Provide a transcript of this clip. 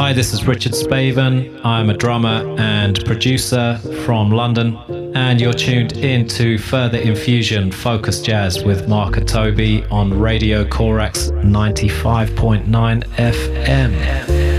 Hi, this is Richard Spaven. I'm a drummer and producer from London, and you're tuned in to Further Infusion Focus Jazz with Mark Toby on Radio Corax 95.9 FM.